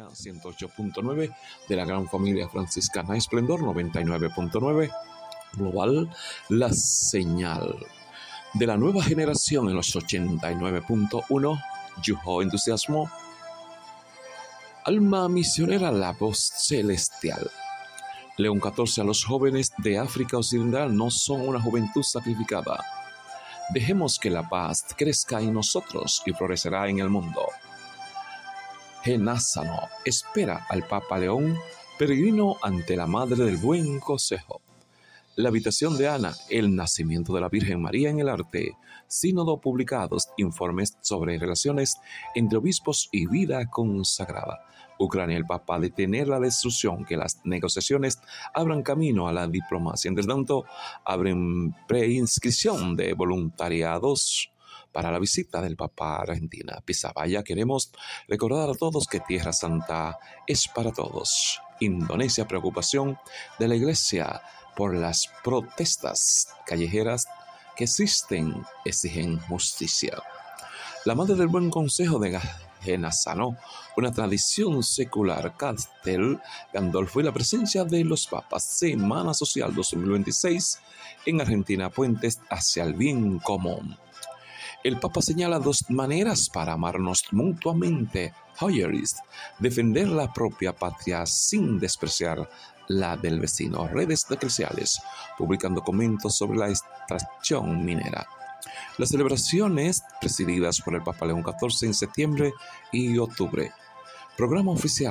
sintonía 108.9 de la gran familia franciscana Esplendor 99.9 global, la señal de la nueva generación en los 89.1 Yuho Entusiasmo, alma misionera, la voz celestial. León 14 a los jóvenes de África Occidental no son una juventud sacrificada. Dejemos que la paz crezca en nosotros y florecerá en el mundo. Genassano espera al Papa León, peregrino ante la Madre del Buen Consejo. La habitación de Ana, el nacimiento de la Virgen María en el arte, sínodo publicados, informes sobre relaciones entre obispos y vida consagrada. Ucrania, el Papa detener la destrucción, que las negociaciones abran camino a la diplomacia. Entre tanto, abren preinscripción de voluntariados para la visita del Papa a Argentina. Pisabaya, queremos recordar a todos que Tierra Santa es para todos. Indonesia, preocupación de la Iglesia por las protestas callejeras que exigen justicia. La Madre del Buen Consejo de Genassano, una tradición secular. Castel Gandolfo y la presencia de los papas. Semana Social 2026 en Argentina, puentes hacia el bien común. El Papa señala dos maneras para amarnos mutuamente. Hoyeris, defender la propia patria sin despreciar la del vecino. Redes eclesiales publican documentos sobre la extracción minera. Las celebraciones presididas por el Papa León XIV en septiembre y octubre. Programa oficial